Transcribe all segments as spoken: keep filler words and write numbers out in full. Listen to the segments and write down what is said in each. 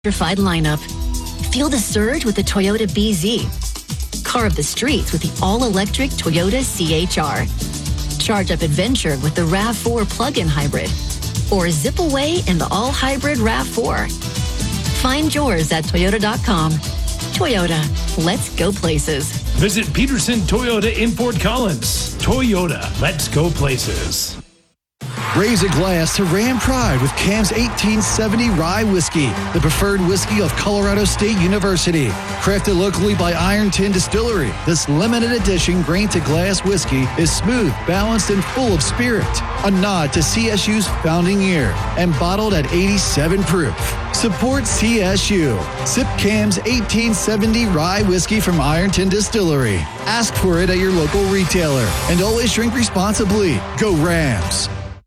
electrified lineup. Feel the surge with the Toyota B Z. Carve the streets with the all-electric Toyota C H R. Charge up adventure with the RAV four plug-in hybrid. Or zip away in the all-hybrid RAV four. Find yours at toyota dot com. Toyota, let's go places. Visit Peterson Toyota in Fort Collins. Toyota, let's go places. Raise a glass to Ram Pride with Cam's eighteen seventy Rye Whiskey, the preferred whiskey of Colorado State University. Crafted locally by Ironton Distillery, this limited edition grain-to-glass whiskey is smooth, balanced, and full of spirit. A nod to C S U's founding year and bottled at eighty-seven proof. Support C S U. Sip Cam's eighteen seventy Rye Whiskey from Ironton Distillery. Ask for it at your local retailer. And always drink responsibly. Go Rams.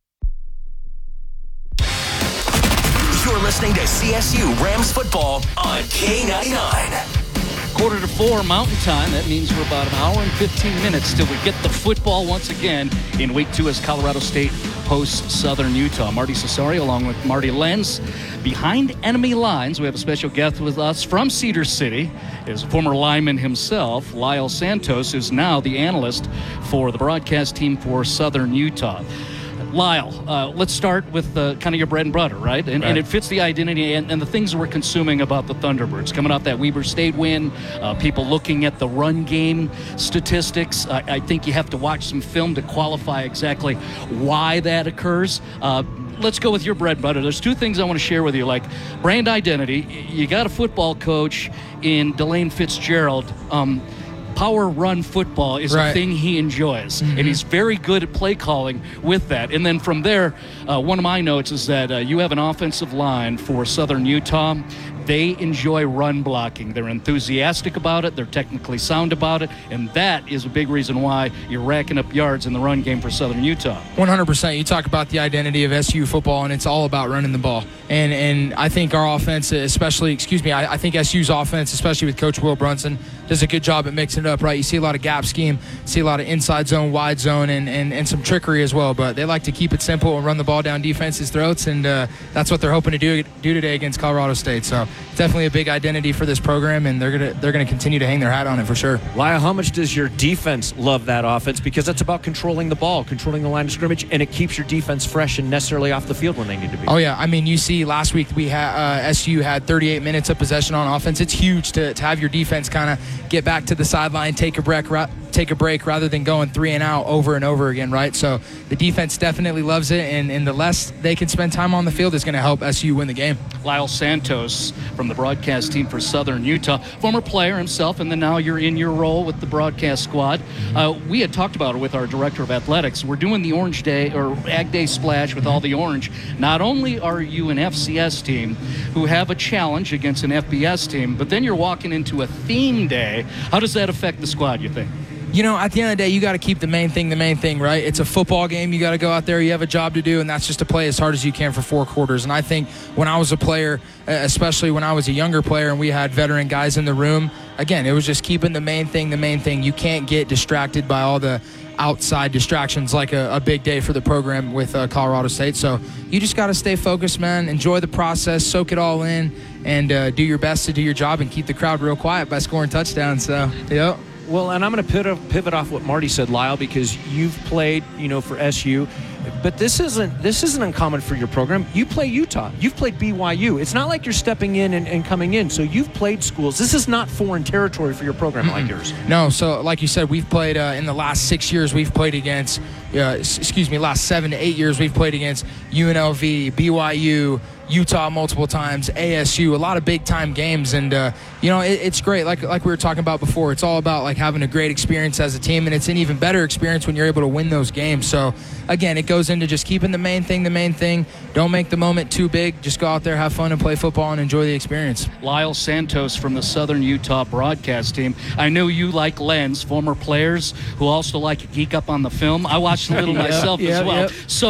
You're listening to C S U Rams football on K ninety-nine. Quarter to four Mountain Time. That means we're about an hour and fifteen minutes till we get the football once again in week two as Colorado State hosts Southern Utah. Marty Cesario along with Marty Lenz. Behind enemy lines, we have a special guest with us from Cedar City. Is a former lineman himself, Lyle Santos, who's now the analyst for the broadcast team for Southern Utah. Lyle, uh, let's start with uh, kind of your bread and butter, right? And, right. and it fits the identity and, and the things we're consuming about the Thunderbirds. Coming off that Weber State win, uh, people looking at the run game statistics. I, I think you have to watch some film to qualify exactly why that occurs. Uh, let's go with your bread and butter. There's two things I want to share with you, like brand identity. You got a football coach in Delane Fitzgerald. Um, Power run football is right. a thing he enjoys, mm-hmm. and he's very good at play calling with that. And then from there, uh, one of my notes is that uh, you have an offensive line for Southern Utah. They enjoy run blocking. They're enthusiastic about it. They're technically sound about it. And that is a big reason why you're racking up yards in the run game for Southern Utah. one hundred percent. You talk about the identity of S U football, and it's all about running the ball. And and I think our offense, especially, excuse me, I, I think S U's offense, especially with Coach Will Brunson, does a good job at mixing it up, right? You see a lot of gap scheme, see a lot of inside zone, wide zone, and, and, and some trickery as well. But they like to keep it simple and run the ball down defenses' throats, and uh, that's what they're hoping to do do today against Colorado State. So it's definitely a big identity for this program, and they're gonna they're gonna continue to hang their hat on it for sure. Lyle, how much does your defense love that offense? Because that's about controlling the ball, controlling the line of scrimmage, and it keeps your defense fresh and necessarily off the field when they need to be. Oh yeah, I mean, you see last week we had uh, S U had thirty-eight minutes of possession on offense. It's huge to, to have your defense kind of get back to the sideline, take a break, ra- take a break rather than going three and out over and over again, right? So the defense definitely loves it, and, and the less they can spend time on the field is going to help S U win the game. Lyle Santos from the broadcast team for Southern Utah, former player himself, and then now you're in your role with the broadcast squad. Uh, we had talked about it with our director of athletics. We're doing the Orange Day or Ag Day splash with all the orange. Not only are you an F C S team who have a challenge against an F B S team, but then you're walking into a theme day. How does that affect the squad, you think? You know, at the end of the day, you got to keep the main thing the main thing, right? It's a football game. You got to go out there. You have a job to do, and that's just to play as hard as you can for four quarters. And I think when I was a player, especially when I was a younger player and we had veteran guys in the room, again, it was just keeping the main thing the main thing. You can't get distracted by all the outside distractions like a, a big day for the program with uh, Colorado State. So you just got to stay focused, man. Enjoy the process, soak it all in, and uh, do your best to do your job and keep the crowd real quiet by scoring touchdowns. So, yep. Well, and I'm going to pivot off what Marty said, Lyle, because you've played, you know, for S U, but this isn't this isn't uncommon for your program. You play Utah. You've played B Y U. It's not like you're stepping in and, and coming in. So you've played schools. This is not foreign territory for your program mm-hmm. like yours. No. So like you said, we've played uh, in the last six years. We've played against, uh, excuse me, last seven to eight years. We've played against U N L V, B Y U, Utah multiple times, A S U, a lot of big time games, and uh, you know it, it's great. Like like we were talking about before, it's all about like having a great experience as a team, and it's an even better experience when you're able to win those games. So again, it goes into just keeping the main thing the main thing. Don't make the moment too big. Just go out there, have fun, and play football, and enjoy the experience. Lyle Santos from the Southern Utah broadcast team. I know you like Lenz, former players who also like to geek up on the film. I watched a little yep, myself yep, as well. Yep. So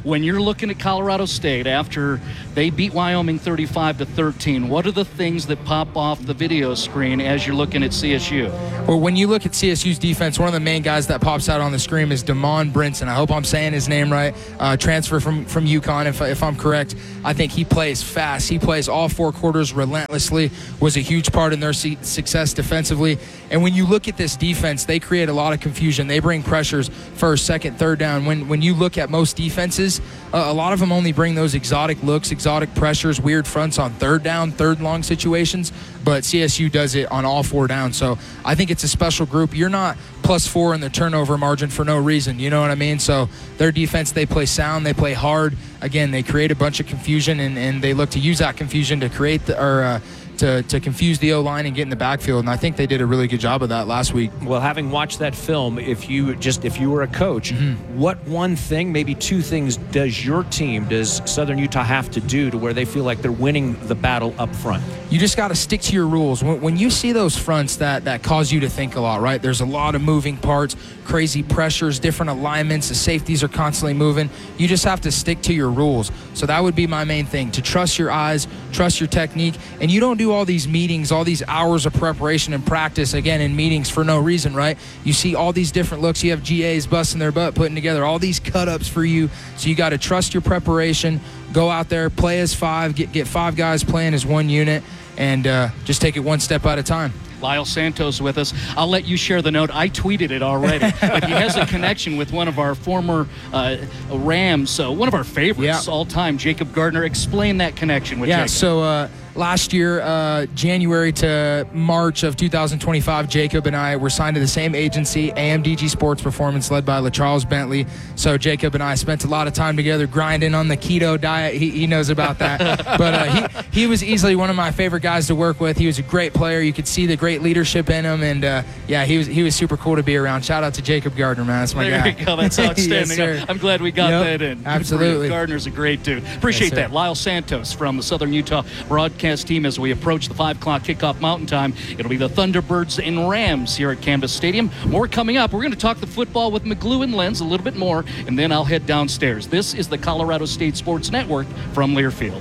when you're looking at Colorado State after they beat Wyoming thirty-five to thirteen, what are the things that pop off the video screen as you're looking at C S U? Well, when you look at C S U's defense, one of the main guys that pops out on the screen is Damon Brinson. I hope I'm saying his name right. Uh, transfer from, from UConn, if, if I'm correct. I think he plays fast. He plays all four quarters relentlessly, was a huge part in their su- success defensively. And when you look at this defense, they create a lot of confusion. They bring pressures first, second, third down. When when you look at most defenses, uh, a lot of them only bring those exotic looks, exotic pressures, weird fronts on third down, third long situations. But C S U does it on all four downs. So I think it's a special group. You're not plus four in the turnover margin for no reason. You know what I mean? So their defense, they play sound, they play hard. Again, they create a bunch of confusion, and, and they look to use that confusion to create the, or uh, to, to confuse the O-line and get in the backfield. And I think they did a really good job of that last week. Well, having watched that film, if you just if you were a coach, mm-hmm. what one thing, maybe two things, does your team, does Southern Utah have to do to where they feel like they're winning the battle up front? You just got to stick to your rules. When, when you see those fronts that, that cause you to think a lot, right? There's a lot of moving parts, crazy pressures, different alignments. The safeties are constantly moving. You just have to stick to your rules. So that would be my main thing, to trust your eyes, trust your technique. And you don't do all these meetings, all these hours of preparation and practice, again, in meetings for no reason, right? You see all these different looks. You have G As busting their butt, putting together all these cut-ups for you. So you got to trust your preparation, go out there, play as five, get, get five guys playing as one unit, and uh, just take it one step at a time. Lyle Santos with us. I'll let you share the note. I tweeted it already, but he has a connection with one of our former uh, Rams, so one of our favorites yeah. all time, Jacob Gardner. Explain that connection with yeah, Jacob. Yeah, so uh, last year, uh, January to March of two thousand twenty-five, Jacob and I were signed to the same agency, A M D G Sports Performance, led by LaCharles Bentley. So Jacob and I spent a lot of time together grinding on the keto diet. He, he knows about that. But uh, he, he was easily one of my favorite guys to work with. He was a great player. You could see the great leadership in him. And, uh, yeah, he was he was super cool to be around. Shout out to Jacob Gardner, man. That's my there guy. There you go. That's outstanding. Yes, I'm glad we got yep, that in. Absolutely. Gardner's a great dude. Appreciate yes, that. Lyle Santos from the Southern Utah broadcast team as we approach the five o'clock kickoff Mountain Time. It'll be the Thunderbirds and Rams here at Canvas Stadium. More coming up. We're going to talk the football with McGlue and Lenz a little bit more, and then I'll head downstairs. This is the Colorado State Sports Network from Learfield.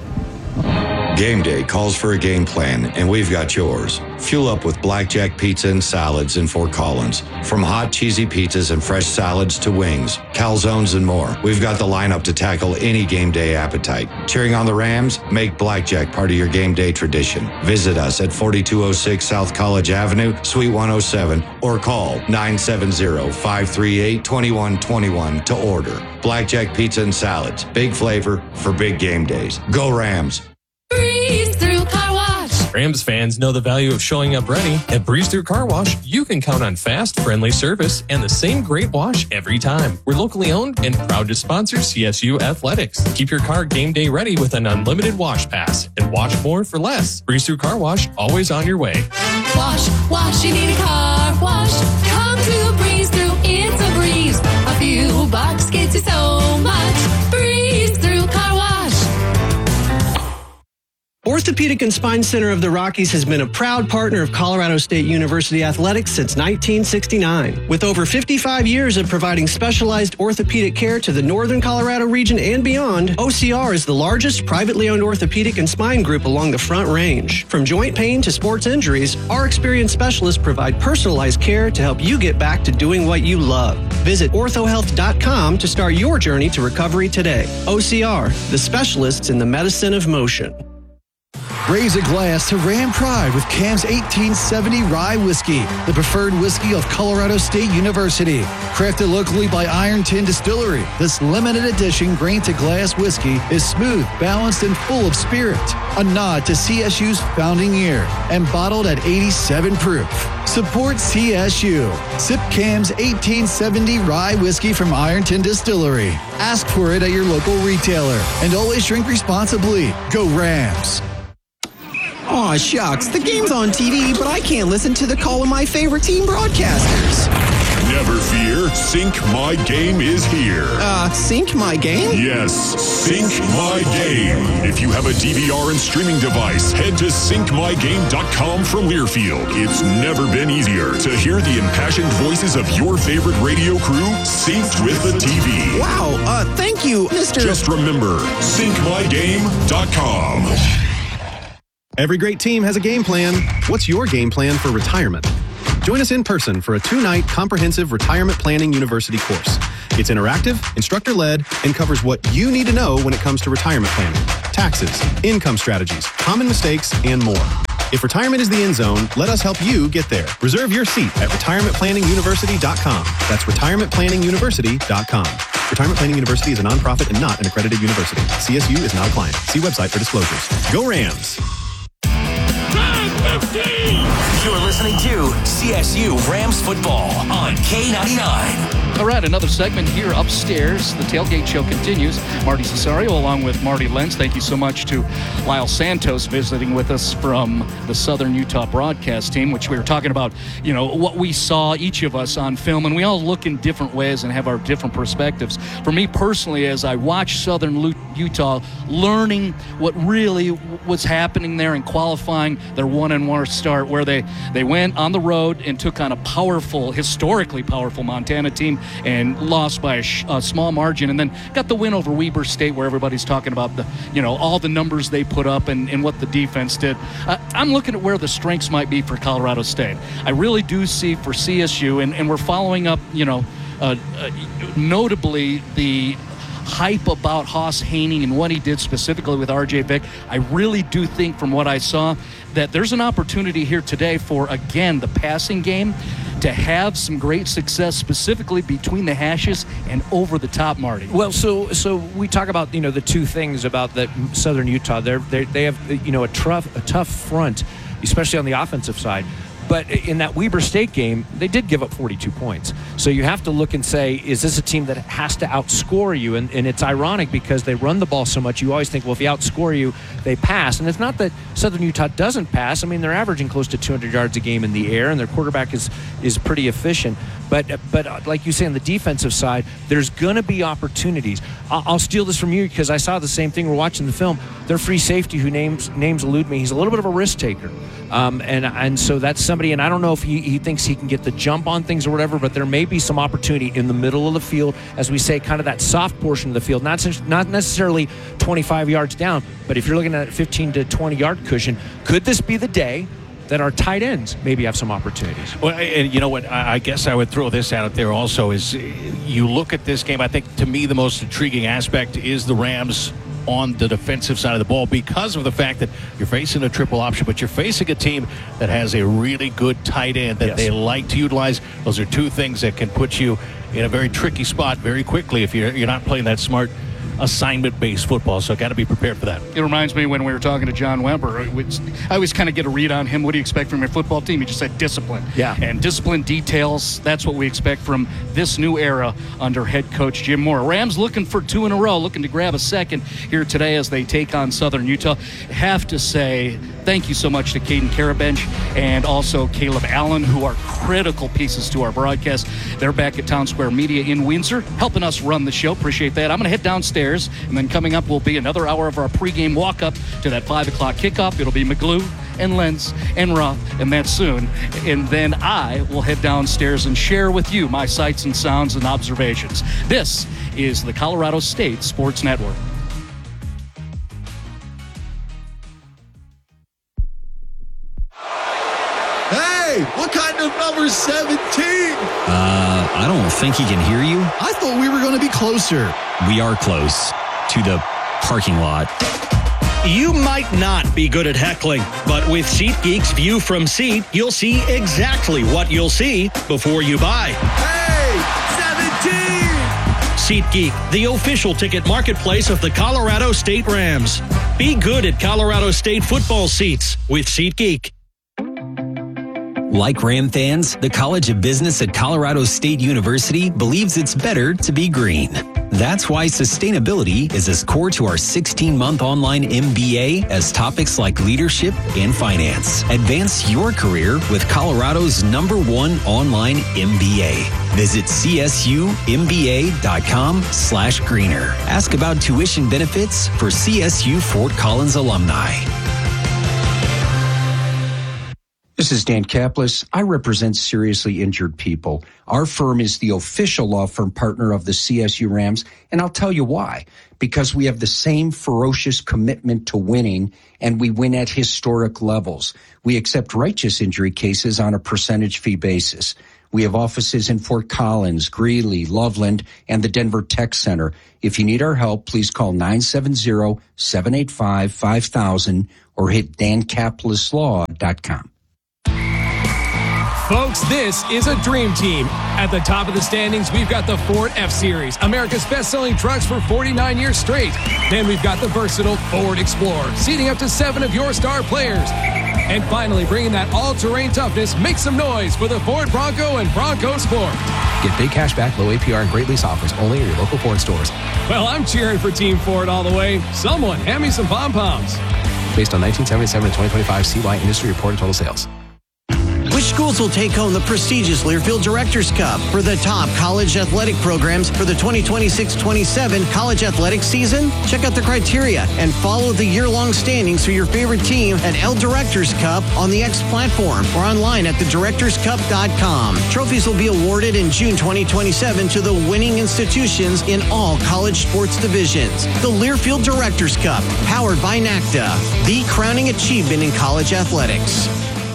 Game day calls for a game plan, and we've got yours. Fuel up with Blackjack Pizza and Salads in Fort Collins. From hot, cheesy pizzas and fresh salads to wings, calzones, and more, we've got the lineup to tackle any game day appetite. Cheering on the Rams? Make Blackjack part of your game day tradition. Visit us at forty-two oh six South College Avenue, Suite one oh seven, or call nine seven zero, five three eight, two one two one to order. Blackjack Pizza and Salads. Big flavor for big game days. Go Rams! Breeze Through Car Wash. Rams fans know the value of showing up ready. At Breeze Through Car Wash, you can count on fast, friendly service and the same great wash every time. We're locally owned and proud to sponsor C S U Athletics. Keep your car game day ready with an unlimited wash pass and wash more for less. Breeze Through Car Wash, always on your way. Wash, wash, you need a car wash. Come to Breeze Through, it's a breeze. A few bucks gets you so much. Breeze Through Car Wash. Orthopedic and Spine Center of the Rockies has been a proud partner of Colorado State University Athletics since nineteen sixty-nine. With over fifty-five years of providing specialized orthopedic care to the Northern Colorado region and beyond, O C R is the largest privately owned orthopedic and spine group along the Front Range. From joint pain to sports injuries, our experienced specialists provide personalized care to help you get back to doing what you love. Visit ortho health dot com to start your journey to recovery today. O C R, the specialists in the medicine of motion. Raise a glass to Ram Pride with Cam's eighteen seventy Rye Whiskey, the preferred whiskey of Colorado State University. Crafted locally by Iron Tin Distillery, this limited edition grain-to-glass whiskey is smooth, balanced, and full of spirit. A nod to C S U's founding year and bottled at eighty-seven proof. Support C S U. Sip Cam's eighteen seventy Rye Whiskey from Iron Tin Distillery. Ask for it at your local retailer. And always drink responsibly. Go Rams! Aw, shucks. The game's on T V, but I can't listen to the call of my favorite team broadcasters. Never fear, Sync My Game is here. Uh, Sync My Game? Yes, Sync My Game. If you have a D V R and streaming device, head to sync my game dot com from Learfield. It's never been easier to hear the impassioned voices of your favorite radio crew synced with the T V. Wow, uh, thank you, Mister Just remember, sync my game dot com. Every great team has a game plan. What's your game plan for retirement? Join us in person for a two-night comprehensive retirement planning university course. It's interactive, instructor-led, and covers what you need to know when it comes to retirement planning, taxes, income strategies, common mistakes, and more. If retirement is the end zone, let us help you get there. Reserve your seat at retirement planning university dot com. That's retirement planning university dot com. Retirement Planning University is a nonprofit and not an accredited university. C S U is not a client. See website for disclosures. Go Rams! You're listening to C S U Rams football on K ninety-nine. All right, another segment here upstairs. The Tailgate Show continues. Marty Cesario along with Marty Lenz. Thank you so much to Lyle Santos visiting with us from the Southern Utah broadcast team, which we were talking about, you know, what we saw, each of us on film, and we all look in different ways and have our different perspectives. For me personally, as I watched Southern Utah learning what really was happening there and qualifying their one and one start, where they, they went on the road and took on a powerful, historically powerful Montana team and lost by a, sh- a small margin, and then got the win over Weber State, where everybody's talking about the, you know, all the numbers they put up and, and what the defense did. Uh, I'm looking at where the strengths might be for Colorado State. I really do see for C S U, and, and we're following up, you know, uh, uh, notably the hype about Haas Haining and what he did specifically with R J Vick. I really do think from what I saw that there's an opportunity here today for, again, the passing game to have some great success, specifically between the hashes and over the top, Marty. Well, so so we talk about, you know, the two things about that Southern Utah. They're, they they have, you know, a tough a tough front, especially on the offensive side. But in that Weber State game, they did give up forty-two points. So you have to look and say, is this a team that has to outscore you? And, and it's ironic because they run the ball so much. You always think, well, if you outscore you, they pass. And it's not that Southern Utah doesn't pass. I mean, they're averaging close to two hundred yards a game in the air, and their quarterback is is pretty efficient. But but like you say, on the defensive side, there's going to be opportunities. I'll, I'll steal this from you because I saw the same thing. We're watching the film. Their free safety, who names names elude me, he's a little bit of a risk taker. Um, and and so that's somebody, and I don't know if he, he thinks he can get the jump on things or whatever, but there may be some opportunity in the middle of the field, as we say, kind of that soft portion of the field, not not necessarily twenty-five yards down, but if you're looking at a fifteen to twenty yard cushion, could this be the day that our tight ends maybe have some opportunities? Well, and you know what, I guess I would throw this out there also is you look at this game, I think to me the most intriguing aspect is the Rams on the defensive side of the ball because of the fact that you're facing a triple option, but you're facing a team that has a really good tight end that yes. they like to utilize. Those are two things that can put you in a very tricky spot very quickly if you're, you're not playing that smart assignment-based football, so got to be prepared for that. It reminds me when we were talking to John Weber, which I always kind of get a read on him. What do you expect from your football team? He just said discipline. Yeah. And discipline details, that's what we expect from this new era under head coach Jim Moore. Rams looking for two in a row, looking to grab a second here today as they take on Southern Utah. Have to say thank you so much to Caden Carabench and also Caleb Allen, who are critical pieces to our broadcast. They're back at Town Square Media in Windsor, helping us run the show. Appreciate that. I'm going to head downstairs, and then coming up will be another hour of our pregame walk-up to that five o'clock kickoff. It'll be McGlue and Lenz and Roth, and that's soon. And then I will head downstairs and share with you my sights and sounds and observations. This is the Colorado State Sports Network. Hey, what kind of number seventeen? Uh, I don't think he can hear you. I thought we were going to be closer. We are close to the parking lot. You might not be good at heckling, but with SeatGeek's View from Seat, you'll see exactly what you'll see before you buy. Hey, seventeen! SeatGeek, the official ticket marketplace of the Colorado State Rams. Be good at Colorado State football seats with SeatGeek. Like Ram fans, the College of Business at Colorado State University believes it's better to be green. That's why sustainability is as core to our sixteen-month online M B A as topics like leadership and finance. Advance your career with Colorado's number one online M B A. Visit csumba.com slash greener. Ask about tuition benefits for C S U Fort Collins alumni. This is Dan Kaplis. I represent seriously injured people. Our firm is the official law firm partner of the C S U Rams, and I'll tell you why. Because we have the same ferocious commitment to winning, and we win at historic levels. We accept righteous injury cases on a percentage fee basis. We have offices in Fort Collins, Greeley, Loveland, and the Denver Tech Center. If you need our help, please call nine seven zero, seven eight five, five thousand or hit dan kaplis law dot com. Folks, this is a dream team. At the top of the standings, we've got the Ford F-Series, America's best-selling trucks for forty-nine years straight. Then we've got the versatile Ford Explorer, seating up to seven of your star players. And finally, bringing that all-terrain toughness, make some noise for the Ford Bronco and Bronco Sport. Get big cash back, low A P R, and great lease offers only in your local Ford stores. Well, I'm cheering for Team Ford all the way. Someone hand me some pom-poms. Based on nineteen seventy-seven to twenty twenty-five C Y industry reported total sales. Which schools will take home the prestigious Learfield Directors Cup for the top college athletic programs for the twenty twenty-six twenty-seven college athletics season? Check out the criteria and follow the year-long standings for your favorite team at L Directors Cup on the X platform or online at the directors cup dot com. Trophies will be awarded in June twenty twenty-seven to the winning institutions in all college sports divisions. The Learfield Directors Cup, powered by NACDA, the crowning achievement in college athletics.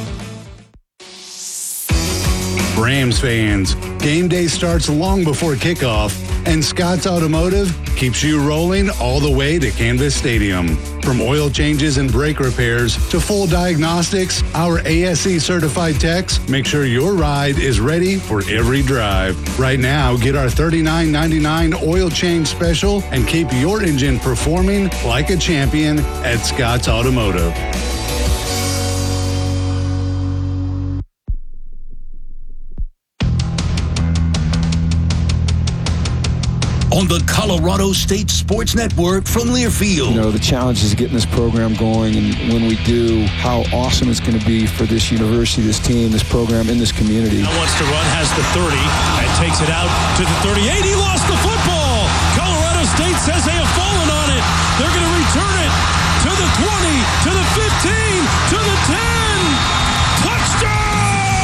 Rams fans, game day starts long before kickoff, and Scott's Automotive keeps you rolling all the way to Canvas Stadium. From oil changes and brake repairs to full diagnostics, our A S E certified techs make sure your ride is ready for every drive. Right now, get our thirty-nine ninety-nine oil change special and keep your engine performing like a champion at Scott's Automotive. On the Colorado State Sports Network from Learfield. You know, the challenge is getting this program going, and when we do, how awesome it's going to be for this university, this team, this program, and this community. Now wants to run, has the thirty, and takes it out to the thirty-eight. He lost the football. Colorado State says they have fallen on it. They're going to return it to the twenty, to the fifteen, to the ten. Touchdown!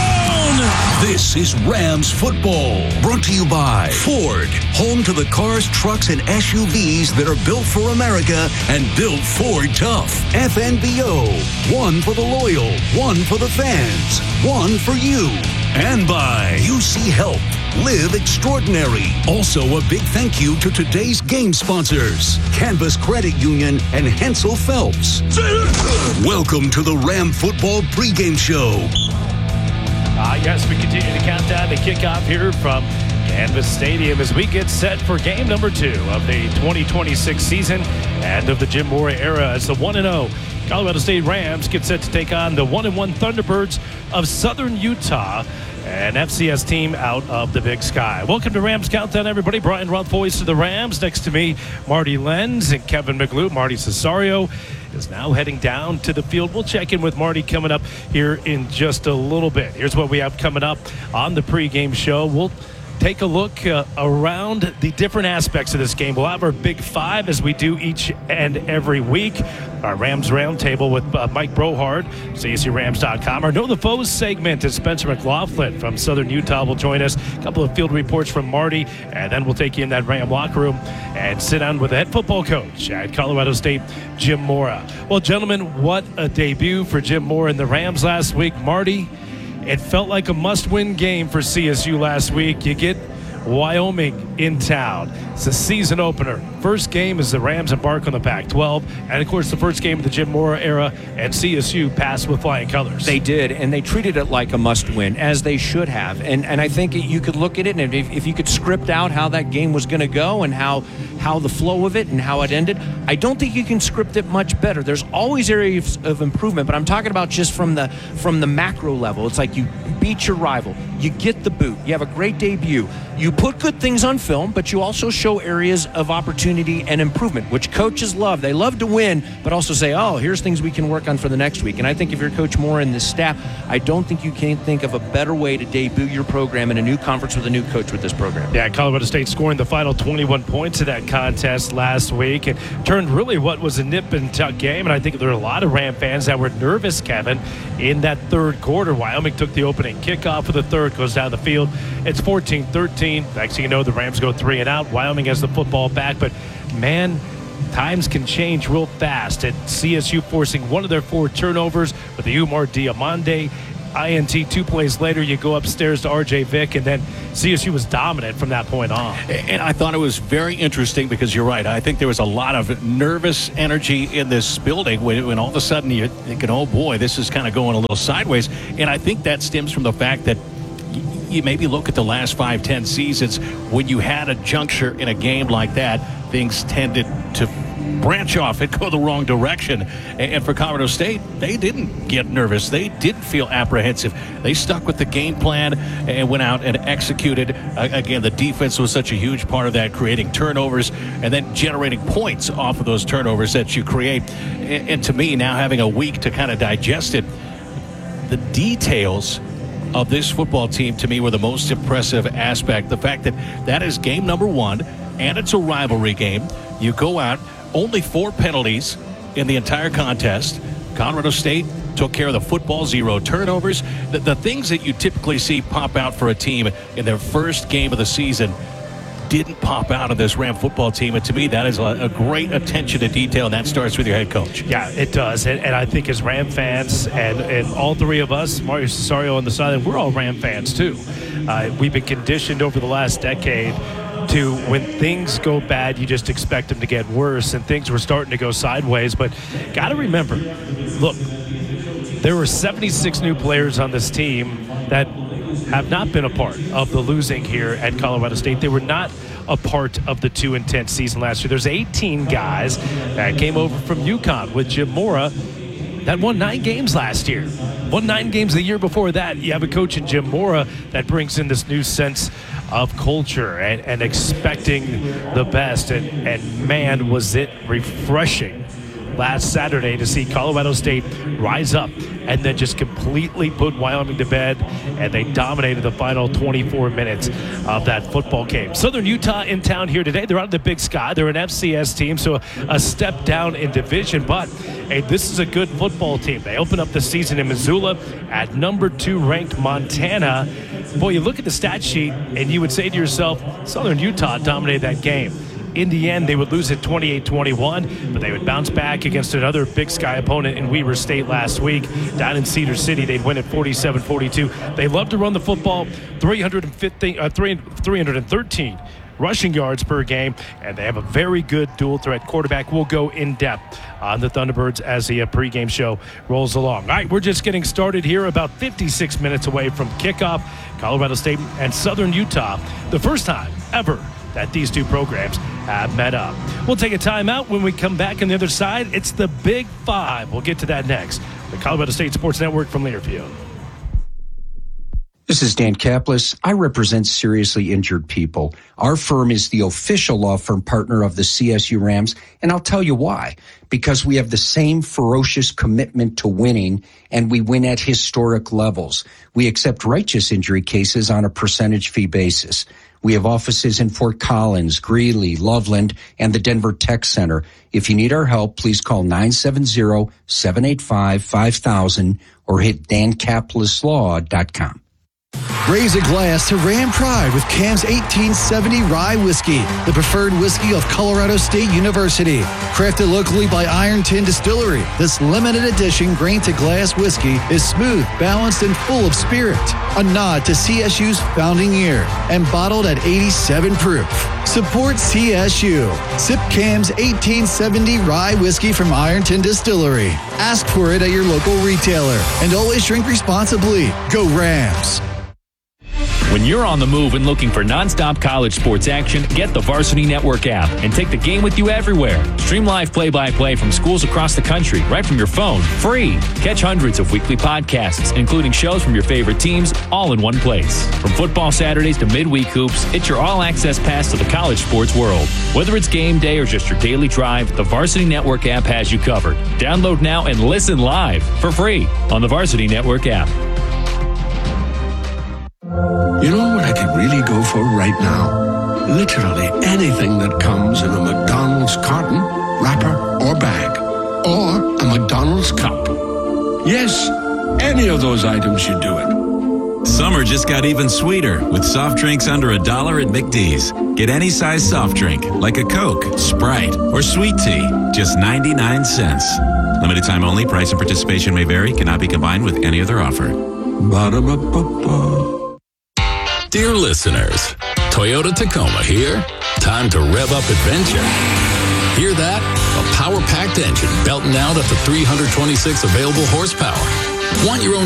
This is Rams football, brought to you by Ford, home to the cars, trucks, and S U Vs that are built for America and built Ford tough. F N B O, one for the loyal, one for the fans, one for you. And by U C Health, live extraordinary. Also, a big thank you to today's game sponsors, Canvas Credit Union and Hensel Phelps. Welcome to the Ram Football pregame show. Ah, yes, we continue to count down the kickoff here from Canvas Stadium as we get set for game number two of the twenty twenty-six season and of the Jim Mora era as the one and oh Colorado State Rams get set to take on the one and one Thunderbirds of Southern Utah, an F C S team out of the Big Sky. Welcome to Rams Countdown, everybody. Brian Roth, voice of the Rams. Next to me, Marty Lenz and Kevin McLeod. Marty Cesario is now heading down to the field. We'll check in with Marty coming up here in just a little bit. Here's what we have coming up on the pregame show. We'll take a look uh, around the different aspects of this game. We'll have our Big Five as we do each and every week. Our Rams Roundtable with uh, Mike Brohard, C S U Rams dot com. Our Know the Foes segment is Spencer McLaughlin from Southern Utah will join us. A couple of field reports from Marty, and then we'll take you in that Ram locker room and sit down with the head football coach at Colorado State, Jim Mora. Well, gentlemen, what a debut for Jim Mora and the Rams last week. Marty, it felt like a must-win game for C S U last week. You get Wyoming in town. It's a season opener. First game as the Rams embark on the Pac twelve. And, of course, the first game of the Jim Mora era, and C S U passed with flying colors. They did, and they treated it like a must-win, as they should have. And and I think you could look at it, and if, if you could script out how that game was going to go and how how the flow of it and how it ended. I don't think you can script it much better. There's always areas of improvement, but I'm talking about just from the from the macro level. It's like you beat your rival, you get the boot, you have a great debut, you put good things on film, but you also show areas of opportunity and improvement, which coaches love. They love to win, but also say, oh, here's things we can work on for the next week. And I think if you're Coach Moore and this staff, I don't think you can think of a better way to debut your program in a new conference with a new coach with this program. Yeah, Colorado State scoring the final twenty-one points in that contest last week and turned really what was a nip and tuck game. And I think there are a lot of Ram fans that were nervous, Kevin, in that third quarter. Wyoming took the opening kickoff for the third, goes down the field. It's fourteen thirteen. Next thing you know, the Rams go three and out. Wyoming has the football back, but man, times can change real fast. At C S U forcing one of their four turnovers with the Umar Diamande I N T. Two plays later, you go upstairs to R J Vick, and then C S U was dominant from that point on. And I thought it was very interesting because you're right. I think there was a lot of nervous energy in this building when, when all of a sudden you're thinking, oh boy, this is kind of going a little sideways. And I think that stems from the fact that you maybe look at the last five, ten seasons, when you had a juncture in a game like that, things tended to branch off and go the wrong direction. And for Colorado State, they didn't get nervous. They didn't feel apprehensive. They stuck with the game plan and went out and executed. Again, the defense was such a huge part of that, creating turnovers and then generating points off of those turnovers that you create. And to me, now having a week to kind of digest it, the details of this football team to me were the most impressive aspect. The fact that that is game number one and it's a rivalry game. You go out, only four penalties in the entire contest. Colorado State took care of the football, zero turnovers. The, the things that you typically see pop out for a team in their first game of the season didn't pop out of this Ram football team. And to me, that is a, a great attention to detail, and that starts with your head coach. Yeah, it does. And, and I think as Ram fans, and, and all three of us, Mario Cesario on the sideline, we're all Ram fans too. Uh, we've been conditioned over the last decade to when things go bad, you just expect them to get worse, and things were starting to go sideways. But got to remember, look, there were seventy-six new players on this team that have not been a part of the losing here at Colorado State. They were not a part of the two and ten season last year. There's eighteen guys that came over from UConn with Jim Mora that won nine games last year. Won nine games the year before that. You have a coach in Jim Mora that brings in this new sense of culture and, and expecting the best. And, and man, was it refreshing last Saturday to see Colorado State rise up and then just completely put Wyoming to bed, and they dominated the final twenty-four minutes of that football game. Southern Utah in town here today. They're out of the Big Sky. They're an F C S team, so a step down in division, but hey, this is a good football team. They open up the season in Missoula at number two ranked Montana. Boy, you look at the stat sheet and you would say to yourself, Southern Utah dominated that game. In the end, they would lose at twenty-eight twenty-one, but they would bounce back against another Big Sky opponent in Weber State last week. Down in Cedar City, they'd win at forty-seven forty-two. They love to run the football, three hundred fifty, uh, three hundred thirteen rushing yards per game, and they have a very good dual threat quarterback. We'll go in depth on the Thunderbirds as the uh, pregame show rolls along. All right, we're just getting started here, about fifty-six minutes away from kickoff. Colorado State and Southern Utah, the first time ever that these two programs have met up. We'll take a timeout. When we come back on the other side, it's the Big Five. We'll get to that next. The Colorado State Sports Network from Learfield. This is Dan Kaplis. I represent seriously injured people. Our firm is the official law firm partner of the C S U Rams, and I'll tell you why. Because we have the same ferocious commitment to winning, and we win at historic levels. We accept righteous injury cases on a percentage fee basis. We have offices in Fort Collins, Greeley, Loveland, and the Denver Tech Center. If you need our help, please call nine seven zero, seven eight five, five thousand or hit dan kaplis law dot com. Raise a glass to Ram Pride with Cam's eighteen seventy Rye Whiskey, the preferred whiskey of Colorado State University. Crafted locally by Iron Tin Distillery, this limited edition grain-to-glass whiskey is smooth, balanced, and full of spirit. A nod to C S U's founding year and bottled at eighty-seven proof. Support C S U. Sip Cam's eighteen seventy Rye Whiskey from Iron Tin Distillery. Ask for it at your local retailer. And always drink responsibly. Go Rams. When you're on the move and looking for nonstop college sports action, get the Varsity Network app and take the game with you everywhere. Stream live play-by-play from schools across the country right from your phone, free. Catch hundreds of weekly podcasts, including shows from your favorite teams, all in one place. From football Saturdays to midweek hoops, it's your all-access pass to the college sports world. Whether it's game day or just your daily drive, the Varsity Network app has you covered. Download now and listen live for free on the Varsity Network app. You know what I could really go for right now? Literally anything that comes in a McDonald's carton, wrapper, or bag. Or a McDonald's cup. Yes, any of those items should do it. Summer just got even sweeter with soft drinks under a dollar at McD's. Get any size soft drink, like a Coke, Sprite, or sweet tea, just ninety-nine cents. Limited time only. Price and participation may vary. Cannot be combined with any other offer. Ba-da-ba-ba-ba. Dear listeners, Toyota Tacoma here. Time to rev up adventure. Hear that? A power-packed engine belting out up to three hundred twenty-six available horsepower. Want your own